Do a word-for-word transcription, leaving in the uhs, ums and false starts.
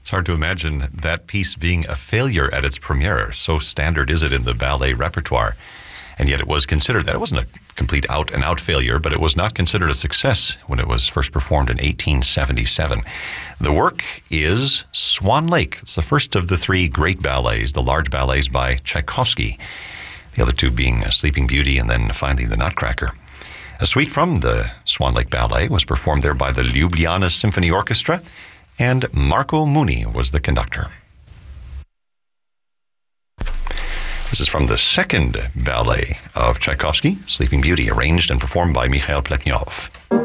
It's hard to imagine that piece being a failure at its premiere. So standard is it in the ballet repertoire. And yet it was considered that. It wasn't a complete out-and-out failure, but it was not considered a success when it was first performed in eighteen seventy-seven. The work is Swan Lake. It's the first of the three great ballets, the large ballets by Tchaikovsky. The other two being Sleeping Beauty and then finally The Nutcracker. A suite from the Swan Lake Ballet was performed there by the Ljubljana Symphony Orchestra, and Marco Muni was the conductor. This is from the second ballet of Tchaikovsky, Sleeping Beauty, arranged and performed by Mikhail Pletnyov.